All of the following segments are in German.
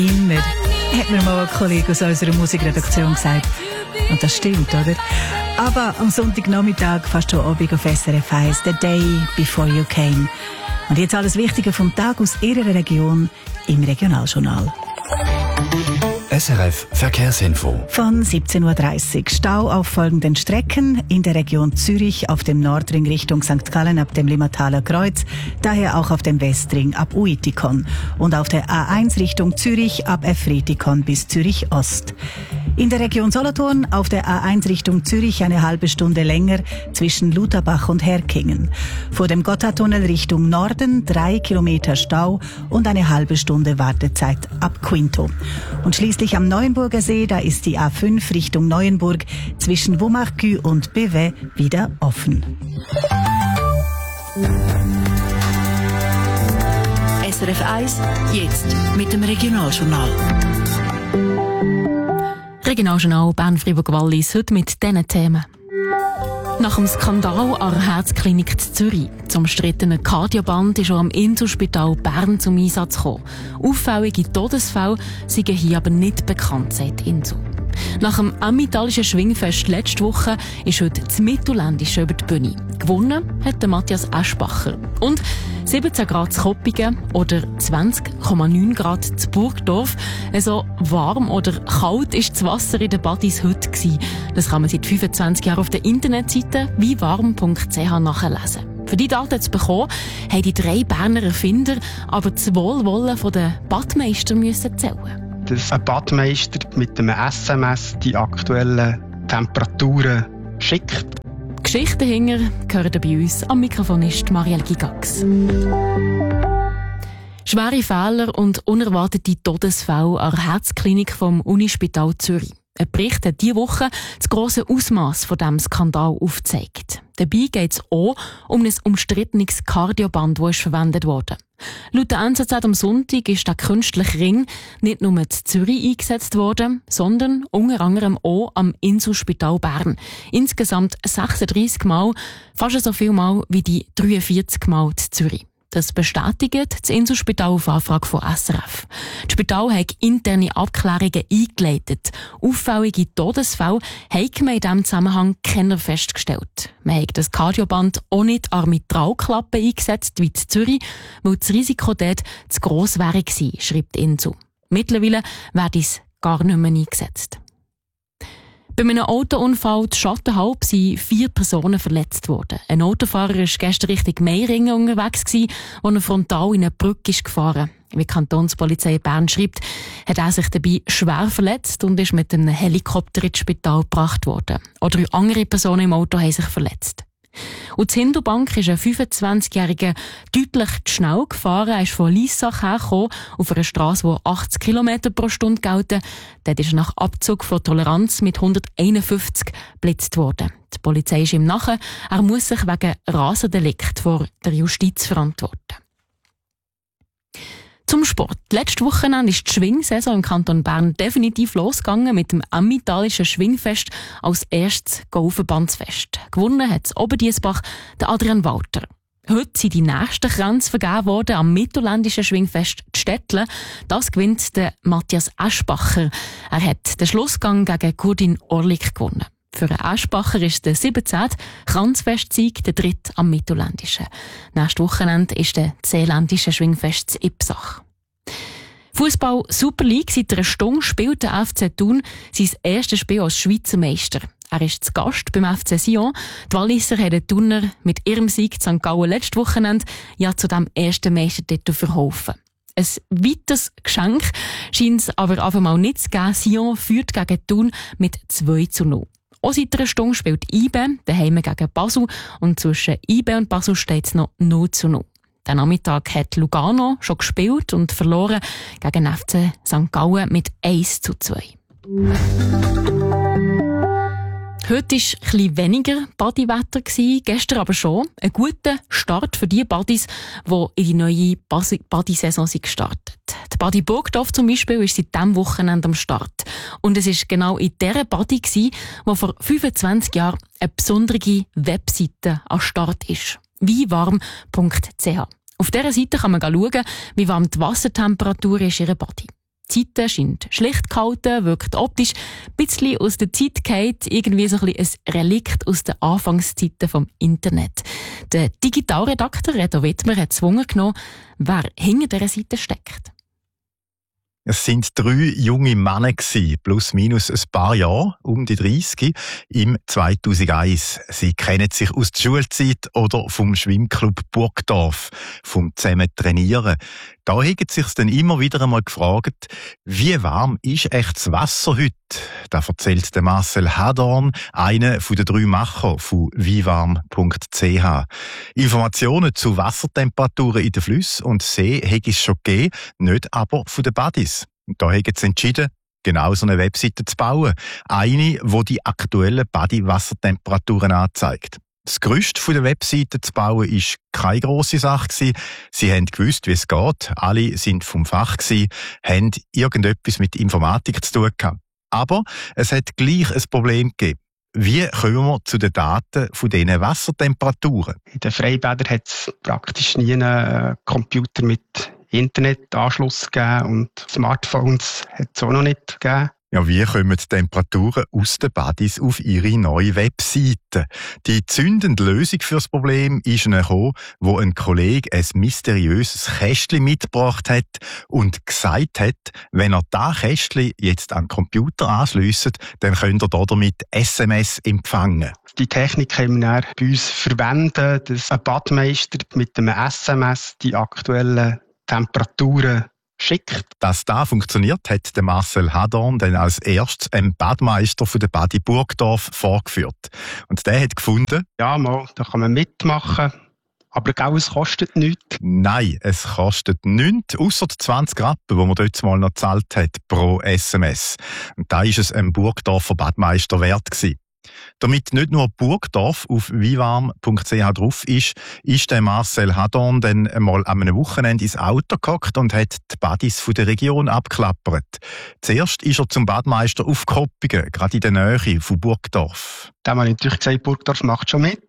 Immer, hat mir mal ein Kollege aus unserer Musikredaktion gesagt. Und das stimmt, oder? Aber am Sonntagnachmittag, fast schon Abend auf SRF 1, The Day Before You Came. Und jetzt alles Wichtige vom Tag aus Ihrer Region im Regionaljournal. SRF Verkehrsinfo. Von 17.30 Uhr. Stau auf folgenden Strecken. In der Region Zürich auf dem Nordring Richtung St. Gallen ab dem Limmataler Kreuz. Daher auch auf dem Westring ab Uitikon. Und auf der A1 Richtung Zürich ab Efretikon bis Zürich Ost. In der Region Solothurn auf der A1 Richtung Zürich eine halbe Stunde länger zwischen Lutherbach und Herkingen. Vor dem Gotthardtunnel Richtung Norden 3 Kilometer Stau und eine halbe Stunde Wartezeit ab Quinto. Und schließlich am Neuenburger See, da ist die A5 Richtung Neuenburg zwischen Womachgü und Beauvais wieder offen. SRF 1, jetzt mit dem Regionaljournal. Regionaljournal Bern-Fribourg-Wallis heute mit diesen Themen. Nach dem Skandal an der Herzklinik in Zürich, zum umstrittenen Cardioband, ist auch am Inselspital Bern zum Einsatz gekommen. Auffällige Todesfälle sind hier aber nicht bekannt, sagt Insel. Nach dem Ammitalischen Schwingfest letzte Woche ist heute das Mittelländische über die Bühne. Gewonnen hat der Matthias Aschbacher. Und 17 Grad zu Koppingen oder 20,9 Grad zu Burgdorf. Also warm oder kalt ist das Wasser in den Badis heute gewesen. Das kann man seit 25 Jahren auf der Internetseite wiewarm.ch nachlesen. Für die Daten zu bekommen, haben die 3 Berner Erfinder aber das Wohlwollen der Badmeister müssen zählen. Dass ein Badmeister mit einem SMS die aktuellen Temperaturen schickt. Geschichten dahinter gehören bei uns. Am Mikrofon ist Marielle Gigax. Schwere Fehler und unerwartete Todesfälle an der Herzklinik vom Unispital Zürich. Ein Bericht hat diese Woche das grosse Ausmaß von diesem Skandal aufgezeigt. Dabei geht es auch um ein umstrittenes Cardioband, das verwendet wurde. Laut der NZZ am Sonntag ist der künstliche Ring nicht nur in Zürich eingesetzt worden, sondern unter anderem auch am Inselspital Bern. Insgesamt 36 Mal, fast so viel Mal wie die 43 Mal in Zürich. Das bestätigt das Inselspital auf Anfrage von SRF. Das Spital hat interne Abklärungen eingeleitet. Auffällige Todesfälle haben wir in diesem Zusammenhang keiner festgestellt. Man hat das Cardioband auch nicht an Mitralklappen eingesetzt wie in Zürich, weil das Risiko dort zu gross wäre gewesen, schreibt Insu. Mittlerweile wird es gar nicht mehr eingesetzt. Bei einem Autounfall in Schattenhalb sind 4 Personen verletzt worden. Ein Autofahrer war gestern Richtung Meiringen unterwegs, als er frontal in eine Brücke gefahren ist. Wie die Kantonspolizei Bern schreibt, hat er sich dabei schwer verletzt und ist mit einem Helikopter ins Spital gebracht worden. Auch 3 andere Personen im Auto haben sich verletzt. Und in Hindelbank ist ein 25-Jähriger deutlich zu schnell gefahren. Er ist von Lissach hergekommen, auf einer Strasse, die 80 km pro Stunde gelten. Dort ist er nach Abzug von Toleranz mit 151 geblitzt worden. Die Polizei ist ihm nachher. Er muss sich wegen Rasendelikt vor der Justiz verantworten. Zum Sport. Letztes Wochenende ist die Schwingsaison im Kanton Bern definitiv losgegangen mit dem Ammitalischen Schwingfest als erstes Golfverbandsfest. Gewonnen hat das Oberdiessbach der Adrian Walter. Heute sind die nächsten Kränze vergeben worden am Mittelländischen Schwingfest Städtle. Das gewinnt der Matthias Aschbacher. Er hat den Schlussgang gegen Kurdin Orlik gewonnen. Für Aschbacher ist der 17. Kranzfestsieg der 3. am Mittelländischen. Nächstes Wochenende ist der Seeländische Schwingfest in Ipsach. Fußball Super League. Seit einer Stunde spielt der FC Thun sein erstes Spiel als Schweizer Meister. Er ist zu Gast beim FC Sion. Die Walliser haben den Thuner mit ihrem Sieg in St. Gallen letztes Wochenende ja zu dem ersten Meistertitel verholfen. Ein weiteres Geschenk scheint es aber auf einmal nicht zu geben. Sion führt gegen Thun mit 2:0. Auch seit einer Stunde spielt IBE daheim gegen Basel und zwischen IBE und Basel steht es noch 0:0. Den Nachmittag hat Lugano schon gespielt und verloren gegen FC St. Gallen mit 1:2. Heute war ein bisschen weniger Badiwetter, gestern aber schon. Ein guter Start für die Badis, die in die neue Badisaison gestartet sind. Die Badi Burgdorf zum Beispiel ist seit diesem Wochenende am Start. Und es war genau in dieser Badi, wo vor 25 Jahren eine besondere Webseite am Start ist. wiewarm.ch. Auf dieser Seite kann man schauen, wie warm die Wassertemperatur ist in ihrer Badi. Die Seite scheint schlecht gehalten, wirkt optisch ein bisschen aus der Zeit gefallen, irgendwie so ein Relikt aus den Anfangszeiten vom Internet. Der Digitalredakteur Reto Wittmer hat gezwungen genommen, wer hinter dieser Seite steckt. Es sind 3 junge Männer gewesen, plus minus ein paar Jahre, um die 30, im 2001. Sie kennen sich aus der Schulzeit oder vom Schwimmclub Burgdorf, vom zusammen Trainieren. Da haben sie sich dann immer wieder einmal gefragt, wie warm ist echt das Wasser heute? Da erzählt der Marcel Hadorn, einer der 3 Macher von wiwarm.ch. Informationen zu Wassertemperaturen in den Flüssen und See hätte es schon gegeben, nicht aber von den Buddies. Und da haben sie entschieden, genau so eine Webseite zu bauen. Eine, die die aktuellen Buddy-Wassertemperaturen anzeigt. Das Gerüst der Webseite zu bauen war keine grosse Sache gewesen. Sie haben gewusst, wie es geht. Alle sind vom Fach gewesen, haben irgendetwas mit Informatik zu tun gehabt. Aber es hat gleich ein Problem gegeben. Wie kommen wir zu den Daten von diesen Wassertemperaturen? In den Freibädern hat es praktisch nie einen Computer mit Internetanschluss gegeben und Smartphones hat es auch noch nicht gegeben. Ja, wie kommen die Temperaturen aus den Buddies auf ihre neue Webseite? Die zündende Lösung für das Problem ist gekommen, wo ein Kollege ein mysteriöses Kästchen mitgebracht hat und gesagt hat, wenn er das Kästchen jetzt an den Computer anschliesst, dann könnt ihr damit SMS empfangen. Die Technik haben wir dann bei uns verwendet, dass ein Badmeister mit einem SMS die aktuellen Temperaturen schickt. Dass das funktioniert, hat der Marcel Hadorn dann als erstes einem Badmeister von der Badi Burgdorf vorgeführt. Und der hat gefunden, ja, mal, da kann man mitmachen, aber gell, es kostet nichts. Nein, es kostet nichts, ausser die 20 Rappen, die man dort mal noch gezahlt hat pro SMS. Und da ist es einem Burgdorfer Badmeister wert gewesen. Damit nicht nur Burgdorf auf wiwarm.ch drauf ist der Marcel Hadorn dann einmal an einem Wochenende ins Auto gehockt und hat die Badis von der Region abgeklappert. Zuerst ist er zum Badmeister auf Koppingen, gerade in der Nähe von Burgdorf. Da habe ich natürlich gesagt, Burgdorf macht schon mit.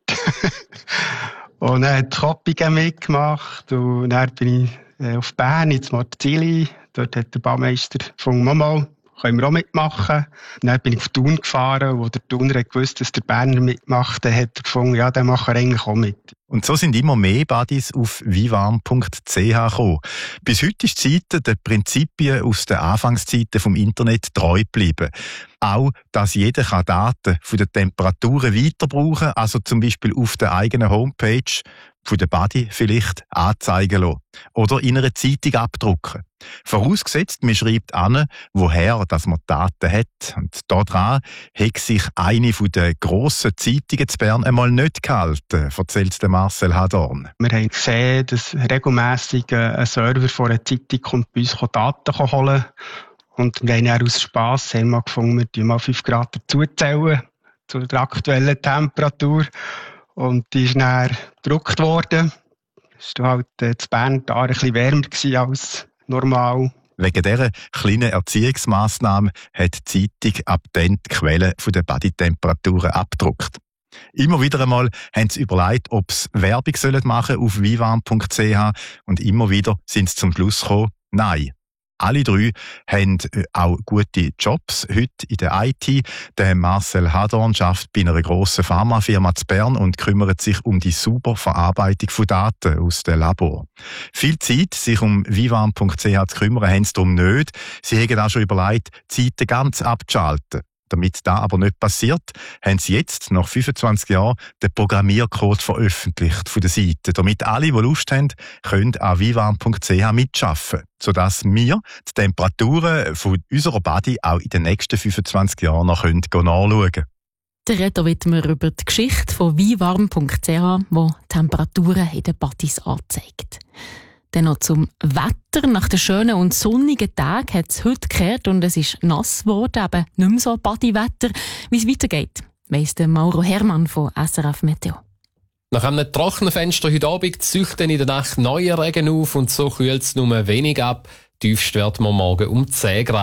Und er hat Koppingen mitgemacht und dann bin ich auf Bern, ins Marzili. Dort hat der Badmeister gefunden, Mama, können wir auch mitmachen. Dann bin ich auf Thun gefahren, wo der Thuner hat gewusst, dass der Berner mitmacht. Dann hat er gefunden, ja, der macht eigentlich auch mit. Und so sind immer mehr Buddies auf wiwarm.ch gekommen. Bis heute ist die Seite den Prinzipien aus den Anfangszeiten vom Internet treu geblieben. Auch, dass jeder Daten von den Temperaturen weiter brauchen kann, also zum Beispiel auf der eigenen Homepage von der Buddy vielleicht anzeigen lassen oder in einer Zeitung abdrucken. Vorausgesetzt, man schreibt an, woher dass man Daten hat. Und daran hat sich eine der grossen Zeitungen zu Bern einmal nicht gehalten, erzählt der Marcel Hadorn. Wir haben gesehen, dass regelmässig ein Server von einer Zeitung kommt, bei uns Daten holen. Und wir haben dann aus Spass gefunden, wir mal 5 Grad dazuzählen zu der aktuellen Temperatur. Und die ist dann gedruckt worden. Es war halt in Bern da ein bisschen wärmer als normal. Wegen dieser kleinen Erziehungsmassnahme hat die Zeitung ab dann die Quellen der Bodytemperaturen abgedruckt. Immer wieder einmal haben sie überlegt, ob sie Werbung machen sollen auf wiwarm.ch und immer wieder sind sie zum Schluss gekommen, nein. Alle 3 haben auch gute Jobs heute in der IT. Der Marcel Hadorn arbeitet bei einer grossen Pharmafirma zu Bern und kümmert sich um die saubere Verarbeitung von Daten aus dem Labor. Viel Zeit, sich um wiwarm.ch zu kümmern, haben sie darum nicht. Sie haben auch schon überlegt, die Seite ganz abzuschalten. Damit das aber nicht passiert, haben sie jetzt, nach 25 Jahren, den Programmiercode veröffentlicht von der Seite, damit alle, die Lust haben, können an wiwarm.ch mitarbeiten, sodass wir die Temperaturen von unserer Body auch in den nächsten 25 Jahren noch nachschauen können. Der Reto Wittmer über die Geschichte von wiwarm.ch, wo Temperaturen in den Badis anzeigt. Dann noch zum Wetter. Nach den schönen und sonnigen Tagen hat es heute gekehrt und es ist nass geworden, eben nicht mehr so Badi-Wetter. Wie es weitergeht, weiss der Mauro Hermann von SRF Meteo. Nach einem trockenen Fenster heute Abend zieht dann in der Nacht neuer Regen auf und so kühlt es nur wenig ab. Tiefst wird man morgen um 10 Grad.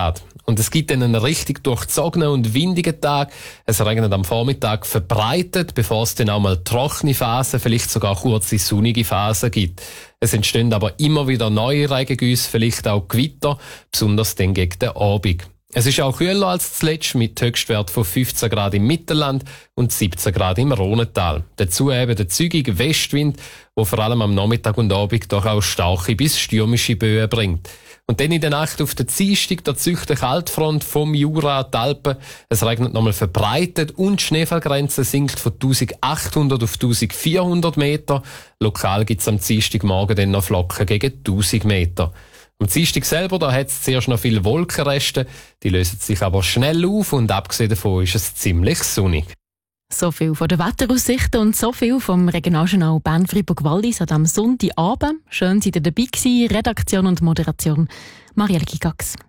Und es gibt dann einen richtig durchzogenen und windigen Tag. Es regnet am Vormittag verbreitet, bevor es dann auch mal trockene Phasen, vielleicht sogar kurze sonnige Phasen gibt. Es entstehen aber immer wieder neue Regengüsse, vielleicht auch Gewitter, besonders dann gegen den Abend. Es ist auch kühler als zuletzt, mit Höchstwert von 15 Grad im Mittelland und 17 Grad im Rhonental. Dazu eben der zügige Westwind, der vor allem am Nachmittag und Abend doch auch starke bis stürmische Böen bringt. Und dann in der Nacht auf der Dienstag, da zieht die Kaltfront vom Jura an die Alpen. Es regnet nochmal verbreitet und die Schneefallgrenze sinkt von 1800 auf 1400 Meter. Lokal gibt es am Dienstagmorgen dann noch Flocken gegen 1000 Meter. Am Dienstag selber, da hat es zuerst noch viele Wolkenreste, die lösen sich aber schnell auf und abgesehen davon ist es ziemlich sonnig. So viel von den Wetteraussichten und so viel vom Regionaljournal Bern-Fribourg-Wallis an diesem Sonntagabend. Schön, seid ihr dabei gewesen. Redaktion und Moderation Marielle Gigax.